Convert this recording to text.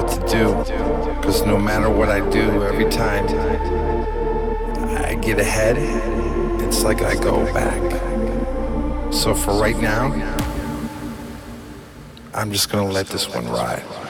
to do. Cause no matter what I do, every time I get ahead, it's like I go back. So for right now, I'm just gonna let this one ride.